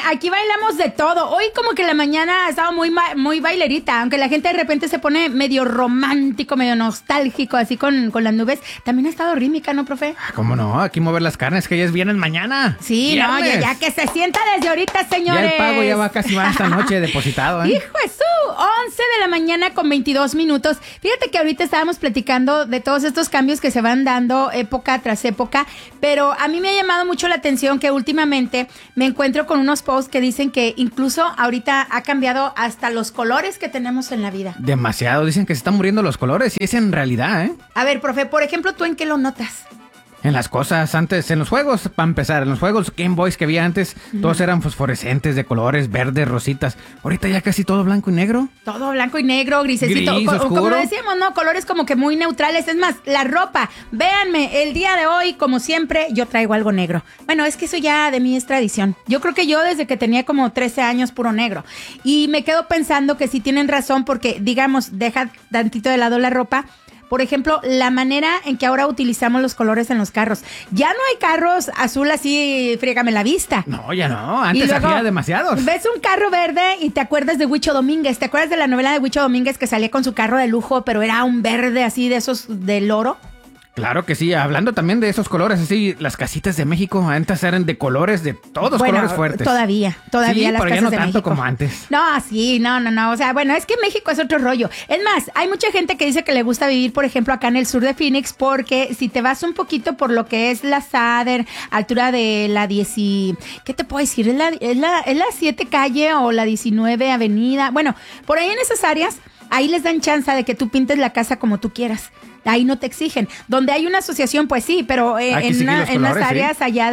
aquí bailamos de todo. Hoy como que la mañana ha estado muy bailerita, aunque la gente de repente se pone medio romántico, medio nostálgico, así con las nubes. También ha estado rítmica, ¿no, profe? ¿Cómo no? Aquí mover las carnes, que ya es viernes mañana. Sí, ¡Viernes! no, ya que se sienta desde ahorita, señores. Ya el pago ya va casi más esta noche depositado, ¿eh? ¡Hijo de su! 11 de la mañana con 22 minutos. Fíjate que ahorita estábamos platicando de todos estos cambios que se van dando época tras época, pero a mí me ha llamado mucho la atención que últimamente me encuentro con unos posts que dicen que incluso ahorita ha cambiado hasta los colores que tenemos en la vida. Demasiado, dicen que se están muriendo los colores y es en realidad, ¿eh? A ver, profe, por ejemplo, ¿tú en qué lo notas? En las cosas antes, en los juegos, para empezar, en los juegos Game Boys que había antes, todos eran fosforescentes de colores verdes, rositas. Ahorita ya casi todo blanco y negro. Todo blanco y negro, grisecito. Gris, oscuro. Como lo decíamos, ¿no? Colores como que muy neutrales. Es más, la ropa. Véanme, el día de hoy, como siempre, yo traigo algo negro. Bueno, es que eso ya de mí es tradición. Yo creo que yo desde que tenía como 13 años puro negro. Y me quedo pensando que sí tienen razón porque, digamos, deja tantito de lado la ropa. Por ejemplo, la manera en que ahora utilizamos los colores en los carros. Ya no hay carros azul así, friégame la vista. No, ya no. Antes había demasiados. Ves un carro verde y te acuerdas de Huicho Domínguez. ¿Te acuerdas de la novela de Huicho Domínguez que salía con su carro de lujo, pero era un verde así de esos del oro? Claro que sí, hablando también de esos colores, así, las casitas de México antes eran de colores, de todos colores fuertes. Todavía sí, las pero casas ya no de tanto México. como antes. No, sí, no, o sea, bueno, es que México es otro rollo. Es más, hay mucha gente que dice que le gusta vivir, por ejemplo, acá en el sur de Phoenix, porque si te vas un poquito por lo que es la Southern, altura de la 10, ¿qué te puedo decir? ¿Es la 7 calle o la 19 avenida? Bueno, por ahí en esas áreas, ahí les dan chance de que tú pintes la casa como tú quieras. Ahí no te exigen. Donde hay una asociación, pues sí, pero en las áreas ¿sí? allá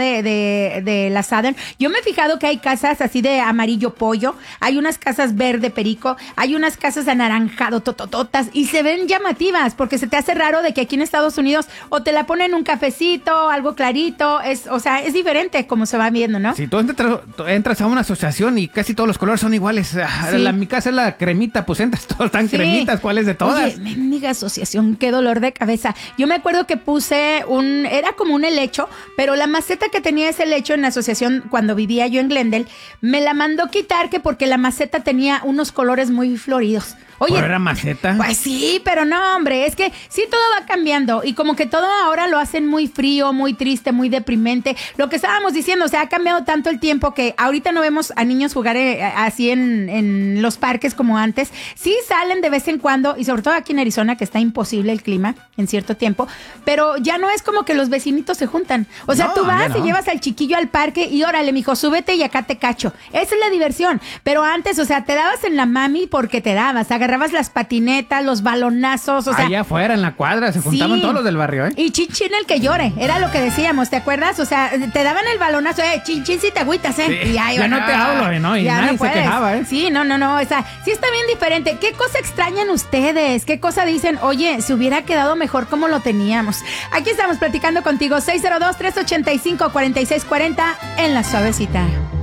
de la Southern, yo me he fijado que hay casas así de amarillo pollo, hay unas casas verde perico, hay unas casas anaranjado totototas y se ven llamativas porque se te hace raro de que aquí en Estados Unidos o te la ponen un cafecito, algo clarito, o sea, es diferente como se va viendo, ¿no? Si tú entras a una asociación y casi todos los colores son iguales. Sí. Mi casa es la cremita, pues entras, todos están sí. cremitas, ¿cuáles de todas? Oye, mendiga asociación, qué dolor de cabeza. Yo me acuerdo que puse era como un helecho, pero la maceta que tenía ese helecho en la asociación cuando vivía yo en Glendale, me la mandó quitar que porque la maceta tenía unos colores muy floridos. Oye, ¿pero era maceta? Pues sí, pero no, hombre, es que sí todo va cambiando y como que todo ahora lo hacen muy frío, muy triste, muy deprimente. Lo que estábamos diciendo, o sea, ha cambiado tanto el tiempo que ahorita no vemos a niños jugar así en los parques como antes. Sí salen de vez en cuando y sobre todo aquí en Arizona que está imposible el clima en cierto tiempo, pero ya no es como que los vecinitos se juntan. O sea, tú vas y llevas al chiquillo al parque y órale, mijo, súbete y acá te cacho. Esa es la diversión. Pero antes, o sea, te dabas en la mami porque te dabas, agarrabas las patinetas, los balonazos, o sea... Allá afuera, en la cuadra, se juntaban todos los del barrio, ¿eh? Y chin el que llore, era lo que decíamos, ¿te acuerdas? O sea, te daban el balonazo, chin si te agüitas, ¿eh? Sí, y ya no te hablo, ¿no? Y nadie se quejaba, ¿eh? Sí, no, o sea, sí está bien diferente. ¿Qué cosa extrañan ustedes? ¿Qué cosa dicen? Oye, se hubiera quedado mejor como lo teníamos. Aquí estamos platicando contigo, 602-385-4640 en La Suavecita.